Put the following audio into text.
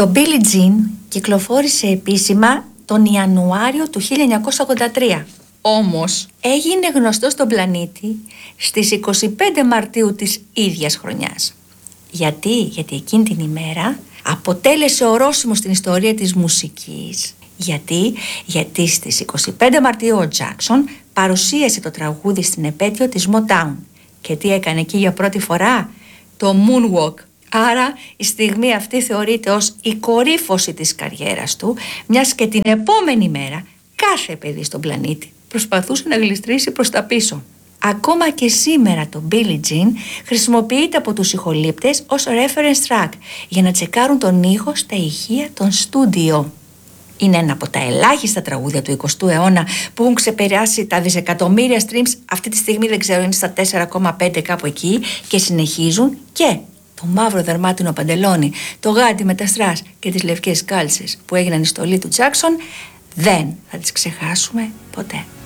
Το Billie Jean κυκλοφόρησε επίσημα τον Ιανουάριο του 1983. Όμως έγινε γνωστό στον πλανήτη στις 25 Μαρτίου της ίδιας χρονιάς. Γιατί εκείνη την ημέρα αποτέλεσε ορόσημο στην ιστορία της μουσικής. Γιατί στις 25 Μαρτίου ο Τζάκσον παρουσίασε το τραγούδι στην επέτειο της Motown. Και τι έκανε εκεί για πρώτη φορά? Το Moonwalk. Άρα η στιγμή αυτή θεωρείται ως η κορύφωση της καριέρας του, μιας και την επόμενη μέρα κάθε παιδί στον πλανήτη προσπαθούσε να γλιστρήσει προς τα πίσω. Ακόμα και σήμερα το Billie Jean χρησιμοποιείται από τους ηχολήπτες ως reference track για να τσεκάρουν τον ήχο στα ηχεία των στούντιο. Είναι ένα από τα ελάχιστα τραγούδια του 20ου αιώνα που έχουν ξεπεράσει τα δισεκατομμύρια streams. Αυτή τη στιγμή δεν ξέρω, είναι στα 4,5 κάπου εκεί, και συνεχίζουν. Και το μαύρο δερμάτινο παντελόνι, το γάντι με τα στρας και τις λευκές κάλτσες που έγιναν η στολή του Τζάκσον δεν θα τις ξεχάσουμε ποτέ.